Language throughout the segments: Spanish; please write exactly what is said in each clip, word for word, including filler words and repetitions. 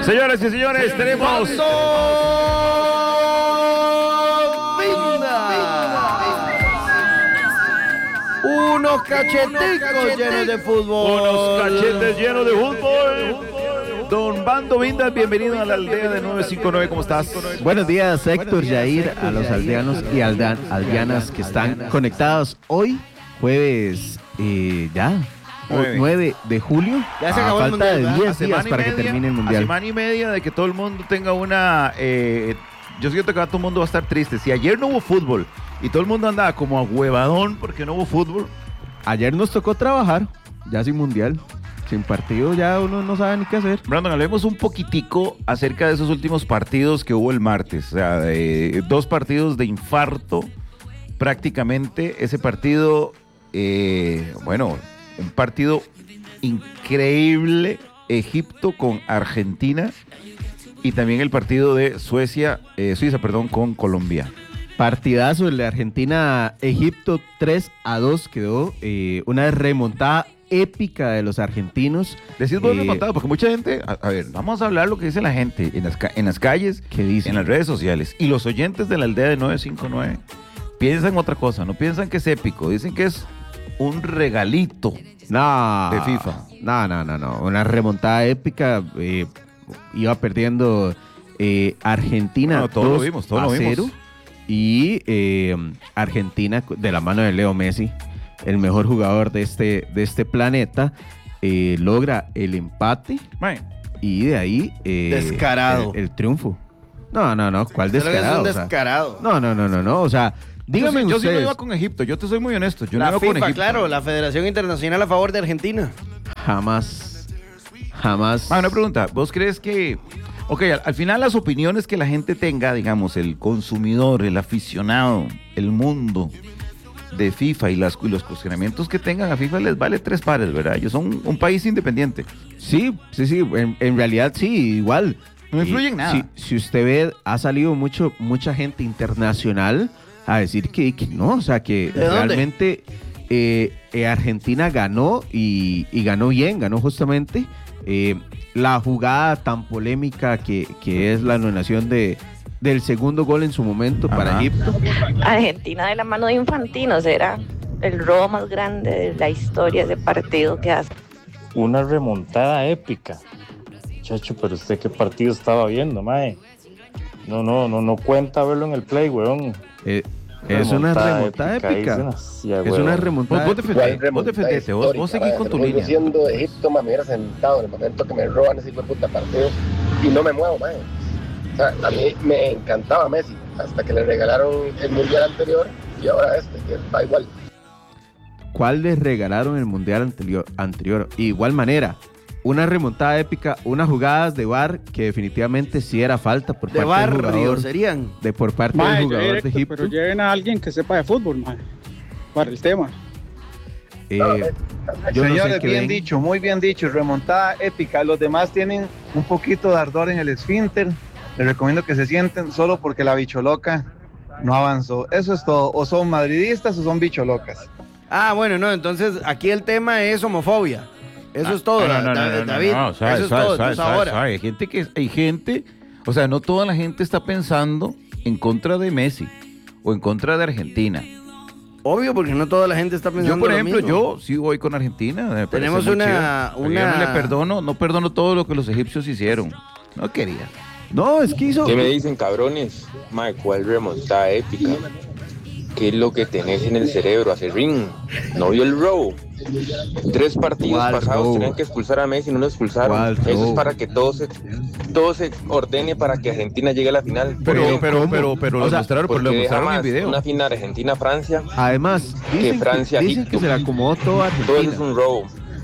Señoras y señores, tenemos... Unos cacheticos llenos de fútbol. Unos cachetes llenos de fútbol. Don Bando Vindas, bienvenido a la aldea de nueve cinco nueve, ¿cómo estás? Buenos días, Héctor, Yair, a los aldeanos y aldean, aldeanas que están conectados hoy, jueves, eh, ya, nueve de julio. Ya se acabó el falta mundial, de ¿verdad? diez días para que termine el mundial. A semana y media de que todo el mundo tenga una... Eh, yo siento que todo el mundo va a estar triste. Si ayer no hubo fútbol y todo el mundo andaba como ahuevadón porque no hubo fútbol. Ayer nos tocó trabajar, ya sin mundial. Sin partido ya uno no sabe ni qué hacer. Brandon, hablemos un poquitico acerca de esos últimos partidos que hubo el martes. O sea, de dos partidos de infarto prácticamente. Ese partido, eh, bueno, un partido increíble. Egipto con Argentina y también el partido de Suecia, eh, Suiza, perdón, con Colombia. Partidazo el de Argentina-Egipto, tres a dos quedó. Eh, una remontada épica de los argentinos. Decís vos eh, remontado, porque mucha gente, a, a ver, vamos a hablar lo que dice la gente en las, en las calles, ¿qué dice? En las redes sociales. Y los oyentes de la aldea de nueve cinco nueve piensan otra cosa, no piensan que es épico, dicen que es un regalito no, de FIFA. No, no, no, no. Una remontada épica. Eh, iba perdiendo eh, Argentina no, todos lo vimos, todos lo vimos. cero. Y eh, Argentina, de la mano de Leo Messi, el mejor jugador de este, de este planeta, eh, logra el empate. Man. Y de ahí eh, descarado el, el triunfo. No, no, no, ¿cuál descarado? Es un o sea, descarado. no, no, no, no, no, o sea, dígame yo, sí, yo ustedes. sí me iba con Egipto, yo te soy muy honesto, yo la no iba con FIFA, Egipto. claro, la Federación Internacional a favor de Argentina. Jamás, jamás. Man, una pregunta, ¿vos crees que... Ok, al, al final las opiniones que la gente tenga, digamos, el consumidor, el aficionado, el mundo de FIFA y, las, y los cuestionamientos que tengan a FIFA les vale tres pares, ¿verdad? Ellos son un país independiente. Sí, sí, sí, en, en realidad sí, igual. No influye en Y nada. Si, si usted ve, ha salido mucho, mucha gente internacional a decir que, que no, o sea, que ¿De dónde? realmente eh, eh, Argentina ganó y, y ganó bien, ganó justamente. Eh, la jugada tan polémica que, que es la anulación de, del segundo gol en su momento. Ajá. Para Egipto. Argentina de la mano de Infantino será el robo más grande de la historia de partido que hace. Una remontada épica. Chacho, pero usted qué partido estaba viendo, mae. No, no, no, no cuenta verlo en el play, weón. Eh, es una remontada épica. épica. Hacia, es una remontada. Vos, vos defendete, vos, defendete, vos, vos seguís con tu línea. Siendo Egipto, me hubiera sentado en el momento que me roban ese hijo de puta partido y no me muevo, mae. O sea, a mí me encantaba Messi hasta que le regalaron el mundial anterior y ahora este, que da igual. ¿Cuál les regalaron el mundial anterior? anterior? Igual manera, una remontada épica, unas jugadas de V A R que definitivamente sí era falta por de parte del jugador, serían de por parte mae, del jugador directo, de Egipto. Pero lleven a alguien que sepa de fútbol, mae, para el tema. Eh, yo Señores, no sé bien ven. dicho, muy bien dicho, remontada épica. Los demás tienen un poquito de ardor en el esfínter. Les recomiendo que se sienten solo porque la bicholoca no avanzó. Eso es todo. O son madridistas o son bicholocas. Ah, bueno, no, entonces aquí el tema es homofobia. Eso ah, es todo, no, no, no, no, David. No, no, sabe, eso es sabe, todo. sabe, Entonces sabe, ahora. sabe. Hay gente que, hay gente, o sea, no toda la gente está pensando en contra de Messi o en contra de Argentina. Obvio, porque no toda la gente está pensando Yo, por ejemplo, lo mismo. yo sí voy con Argentina. Tenemos una, una... Yo no le perdono, no perdono todo lo que los egipcios hicieron. No quería. No, es que hizo... ¿Qué me dicen, cabrones? Mae, ¿cuál remontada épica? ¿Qué es lo que tenés en el cerebro? Hace ring. ¿No vio el row? Tres partidos pasados row? Tenían que expulsar a Messi y no lo expulsaron. Eso row? Es para que todo se, todo se ordene para que Argentina llegue a la final. Pero, pero, pero, pero, pero lo mostraron, pero lo mostraron en video. Una final Argentina-Francia. Además, dicen, que, Francia, que, dicen que se le acomodó todo a Argentina. Todo eso es un row.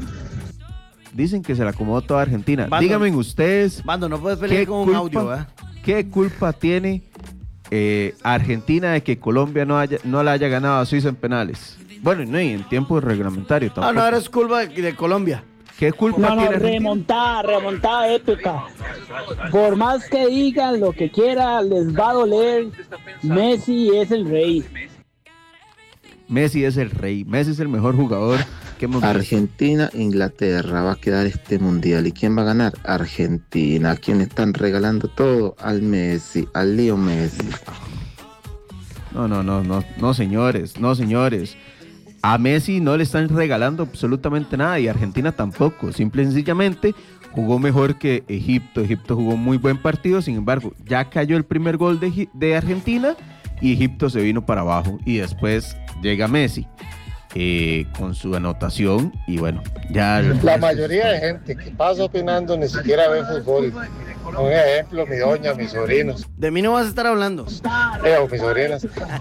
Dicen que se le acomodó toda Argentina. Bando, díganme ustedes. Bando, no puedes pelear con culpa, un audio, ¿eh? ¿Qué culpa tiene eh, Argentina de que Colombia no, haya, no la haya ganado a Suiza en penales? Bueno, no, y en tiempo reglamentario tampoco. Ah, no, ahora es culpa de, de Colombia. ¿Qué culpa no, no, tiene Argentina? Remontada, remontada épica. Por más que digan lo que quieran, les va a doler. Messi es el rey. Messi es el rey. Messi es el mejor jugador ¿Qué hemos visto? Argentina, Inglaterra va a quedar este mundial. ¿Y quién va a ganar? Argentina. ¿A quién están regalando todo? Al Messi, al Leo Messi. No, no, no, no, no, señores, no, señores. A Messi no le están regalando absolutamente nada y a Argentina tampoco. Simple y sencillamente jugó mejor que Egipto. Egipto jugó muy buen partido, sin embargo, ya cayó el primer gol de, de Argentina y Egipto se vino para abajo. Y después llega Messi eh, con su anotación y bueno, ya... La mayoría de gente que pasa opinando ni siquiera ve fútbol. Un ejemplo, mi doña, mis sobrinos. De mí no vas a estar hablando. Eh, o mis sobrinas.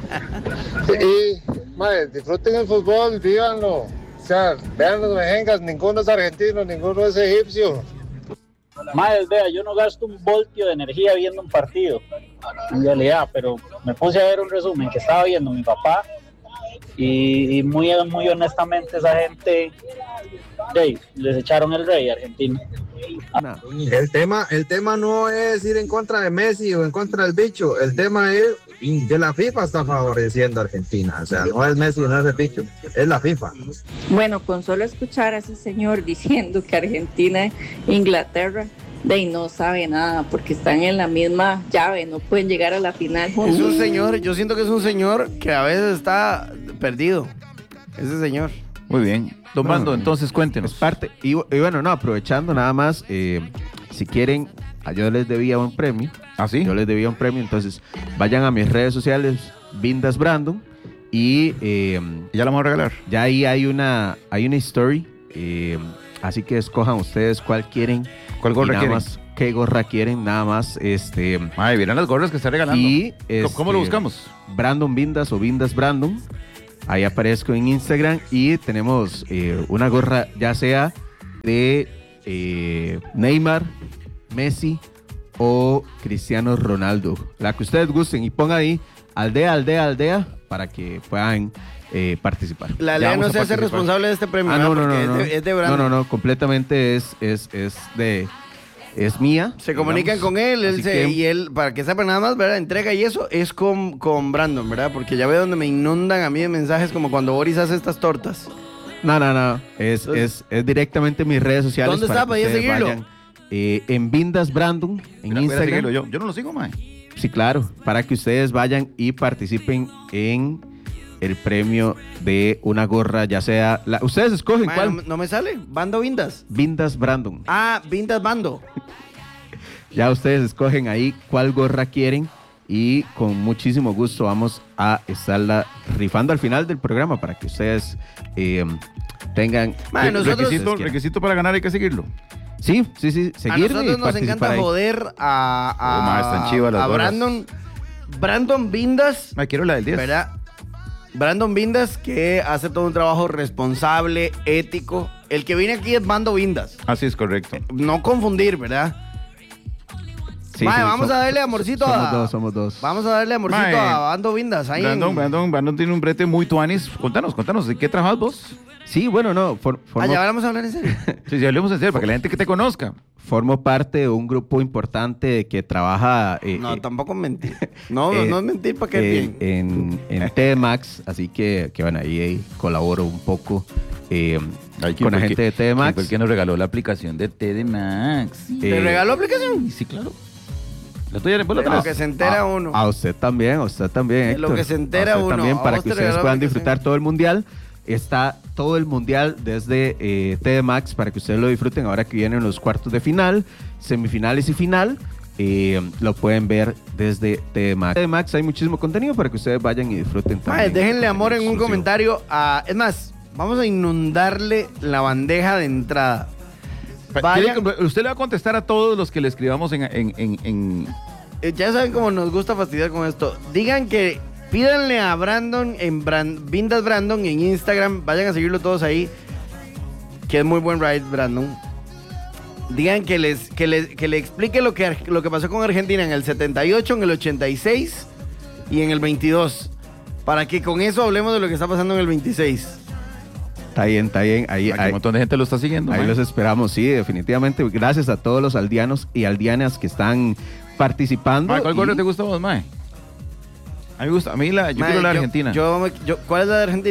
Y, madre, disfruten el fútbol, vívanlo. O sea, vean los mejengas, ninguno es argentino, ninguno es egipcio. Madre, vea, yo no gasto un voltio de energía viendo un partido, en realidad, pero me puse a ver un resumen que estaba viendo mi papá y, y muy, muy honestamente esa gente, hey, les echaron el rey a Argentina. No. El tema, el tema no es ir en contra de Messi o en contra del bicho, el tema es que la FIFA está favoreciendo a Argentina, o sea, no es Messi, no es el bicho, es la FIFA. Bueno, con solo escuchar a ese señor diciendo que Argentina e Inglaterra de ahí no sabe nada porque están en la misma llave, no pueden llegar a la final juntos. Es un señor, yo siento que es un señor que a veces está perdido, ese señor. Muy bien. Don Brando, Bueno, entonces cuéntenos. Es parte. Y, y bueno, no, aprovechando nada más, eh, si quieren, yo les debía un premio. ¿Ah, sí? Yo les debía un premio, entonces vayan a mis redes sociales, Vindas Brandon, y eh, ya la vamos a regalar. Ya ahí hay una, hay una story, eh, así que escojan ustedes cuál quieren. ¿Cuál gorra nada quieren? Más, qué gorra quieren, nada más. Este, Ay, verán las gorras que está regalando. Y, ¿Cómo, ¿Cómo lo este, buscamos? Brandon Vindas o Vindas Brandon. Ahí aparezco en Instagram y tenemos eh, una gorra ya sea de eh, Neymar, Messi o Cristiano Ronaldo. La que ustedes gusten y pongan ahí aldea, aldea, aldea para que puedan eh, participar. La Ya aldea vamos no a se hace participar. responsable de este premio, Ah, no, no, ¿verdad? no, Porque no. es de- es de no, Brandon. no, no, completamente es, es, es de... Es mía. Se comunican digamos. con él, él Así se- que- y él, para que sepan nada más, ¿verdad? Entrega y eso es con, con Brandon, ¿verdad? Porque ya veo donde me inundan a mí de mensajes como cuando Boris hace estas tortas. No, no, no. Es, es, es directamente en mis redes sociales. ¿Dónde para está? que Para ir a ustedes seguirlo. vayan, eh, en Vindas Brandon, en Mira, voy a Instagram. seguirlo yo. Yo no lo sigo, mae. Sí, claro. Para que ustedes vayan y participen en el premio de una gorra, ya sea... La, ustedes escogen Mae, cuál. no, no me sale. Bando Vindas. Vindas Brandon. Ah, Vindas Bando. Ya ustedes escogen ahí cuál gorra quieren y con muchísimo gusto vamos a estarla rifando al final del programa para que ustedes eh, tengan... Mae, re- nosotros- requisitos Requisito, que- requisito para ganar hay que seguirlo. Sí, sí, sí, A seguirme nosotros y nos encanta participar ahí. joder a, a, Oh, mae, están chivas las a gorras. Brandon. Brandon Vindas. Me quiero la del diez. ¿Verdad? Brandon Vindas, que hace todo un trabajo responsable, ético. El que viene aquí es Bando Vindas. Así es correcto. No confundir, ¿verdad? Sí, Mae, sí, vamos som- a darle amorcito somos a... dos, somos dos. Vamos a darle amorcito Mae, a Bando Vindas. Ahí Brandon, en- Brandon, Brandon tiene un brete muy tuanis. Contanos, contanos, ¿de qué trabajas vos? Sí, bueno, no, for- Ah, formo, ya vamos a hablar en serio. Sí, sí, hablemos en serio, para que la gente que te conozca. formo parte de un grupo importante que trabaja eh, No, eh, tampoco es mentir. No, eh, no es mentir para que eh, bien. en, en T D Max, así que, que bueno, ahí, ahí colaboro un poco eh, Ay, ¿quién con la fue el gente que- de T D ¿quién Max. fue el que nos regaló la aplicación de T D Max? ¿Te eh, regaló aplicación? Sí, claro. La tuya, vos la De lo tenés. que se entera a, uno. A usted también, a usted también, De lo Héctor. que se entera A usted uno. también, A para vos que te ustedes regaló puedan aplicación. disfrutar todo el mundial. Está todo el mundial desde eh, T D Max para que ustedes lo disfruten ahora que vienen los cuartos de final, semifinales y final. eh, lo pueden ver desde T D Max. T D Max hay muchísimo contenido para que ustedes vayan y disfruten Mae, también. déjenle amor en un Exclusivo. comentario a... Es más, vamos a inundarle la bandeja de entrada. Vayan- Tiene que- Usted le va a contestar a todos los que le escribamos en... en, en, en- Eh, ya saben cómo nos gusta fastidiar con esto. Digan que pídanle a Brandon en Bran- Vindas Brandon en Instagram. Vayan a seguirlo todos ahí. Que es muy buen ride, Brandon. Digan que les que les, que le explique lo que, Ar- lo que pasó con Argentina en el setenta y ocho, en el ochenta y seis y en el veintidós. Para que con eso hablemos de lo que está pasando en el veintiséis. Está bien, está bien. Ahí, Aquí ahí- un montón de gente lo está siguiendo. ahí mae. los esperamos, sí, definitivamente. Gracias a todos los aldeanos y aldeanas que están participando. Mae, ¿cuál y- gorra te gusta a vos, mae? A mí me gusta, a mí la, yo Mae, quiero la yo- Argentina. yo me- yo- ¿Cuál es la de Argentina?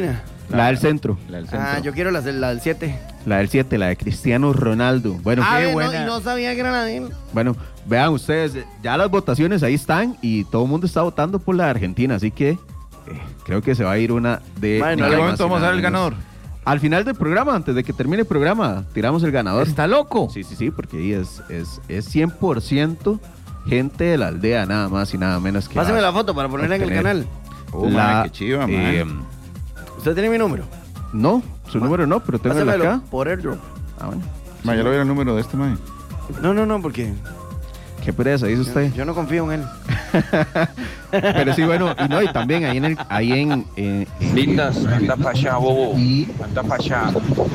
La del centro. La del centro. Ah, yo quiero la, la del siete. La del siete, la de Cristiano Ronaldo. Bueno, Ah, qué no, buena. y no sabía que era la de él. Bueno, vean ustedes, ya las votaciones ahí están y todo el mundo está votando por la de Argentina, así que eh, creo que se va a ir una de... Bueno, nada ¿en qué más momento y vamos a nada dar el menos. ganador? Al final del programa, antes de que termine el programa, tiramos el ganador. ¿Está loco? Sí, sí, sí, porque ahí es, es, es cien por ciento gente de la aldea, nada más y nada menos que... Páseme va la foto para ponerla en el obtener canal. Oh, mae, qué chiva, mae. eh, ¿Usted tiene mi número? No, su número no, pero tengo el Pásamelo acá. por airdrop. Ah, bueno. Mae, ya lo vi el número de este, mae. No, no, no, porque Qué pereza, dice usted. yo no confío en él. Pero sí, bueno, y no, y también ahí en el, ahí en, en- en- Lindas, anda para allá, bobo. Anda para allá.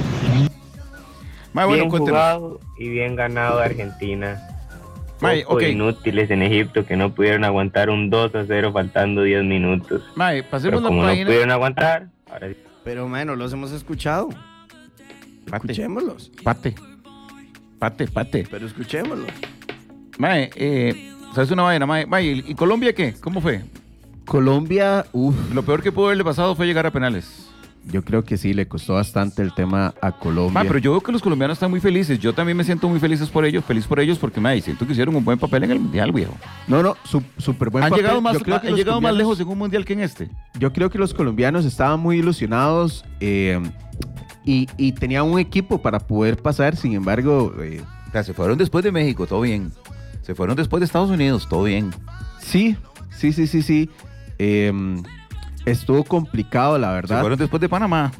Mae, bueno, Bien cuéntenos. jugado y bien ganado de Argentina. Mae, Poco ok. inútiles en Egipto que no pudieron aguantar un dos a cero faltando diez minutos. Mae, pasemos Pero la como no página. pudieron aguantar, ahora sí. Pero, bueno, los hemos escuchado. Pate. Escuchémoslos. Pate. Pate, pate. Pero escuchémoslos. Mae, eh, ¿sabes una vaina, mae? Mae, ¿y Colombia qué? ¿Cómo fue? Colombia, uff, Lo peor que pudo haberle pasado fue llegar a penales. yo creo que sí, le costó bastante el tema a Colombia. Mae, pero yo veo que los colombianos están muy felices. Yo también me siento muy felices por ellos, feliz por ellos, porque mae, siento que hicieron un buen papel en el mundial, viejo. No, no, su- súper buen Han papel. llegado, más, Yo creo han que los llegado más colombianos- lejos en un mundial que en este. Yo creo que los colombianos estaban muy ilusionados eh, y, y tenían un equipo para poder pasar, sin embargo... eh, O sea, se fueron después de México, todo bien. Se fueron después de Estados Unidos, todo bien. sí, sí, sí, sí, sí. eh, estuvo complicado, la Se verdad. fueron después de Panamá.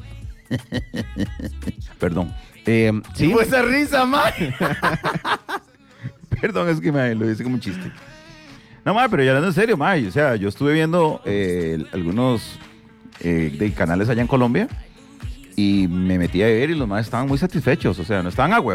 Perdón. Eh, sí, ¿Qué fue esa risa, mae? Perdón, es que mae, lo hice como un chiste. No, mae, pero ya hablando en serio, mae. O sea, yo estuve viendo eh, algunos eh, de canales allá en Colombia y me metí a ver y los más estaban muy satisfechos. O sea, no estaban a